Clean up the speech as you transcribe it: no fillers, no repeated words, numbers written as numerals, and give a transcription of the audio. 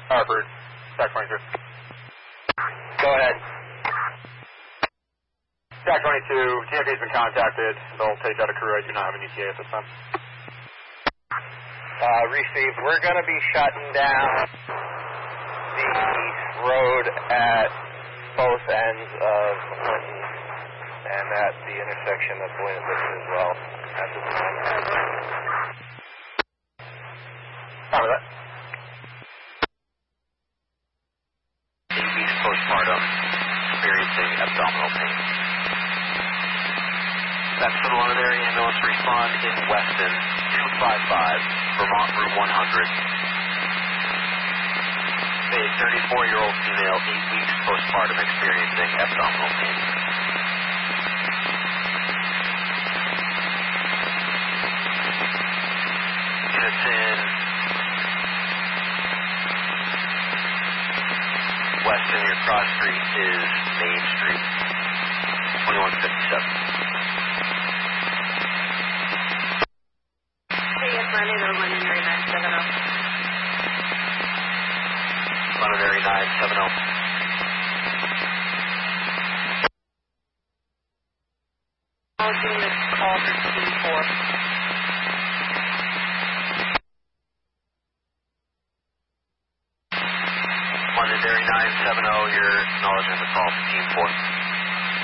Harvard, Stack 22. Go ahead. Stack 22, TFD's been contacted. They'll take out a crew. I do not have an ETA at this time. Received. We're going to be shutting down the road at both ends of Clinton and at the intersection of Buena Vista as well at this time. Copy that. 8 weeks postpartum, experiencing abdominal pain. That's for the London area ambulance respond in Weston, 255, Vermont Route 100. A 34-year-old female, 8 weeks postpartum, experiencing abdominal pain. Units in Weston, your cross street is Main Street, 2157. Londonderry 970. All units call for Team 4. Londonderry 970, you're acknowledging the call for Team 4.